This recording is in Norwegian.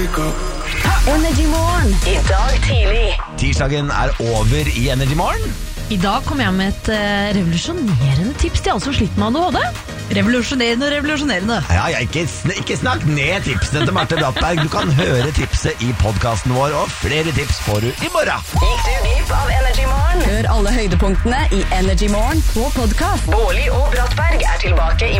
Energy Morgen. I dag tidlig. Tirsdagen over i Energy Morgen. I dag kom jeg med et revolusjonerende tips til alle som sliter med ADHD. Revolusjonerende. Ja, ikke snakk ned tipsene til Marte Brattberg. Du kan høre tipset i podcasten vår, og flere tips får du i morgen. Gikk du glipp av Energy Morgen? Hør alle høydepunktene i Energy Morgen på podcast. Bårli og Brattberg er tilbake i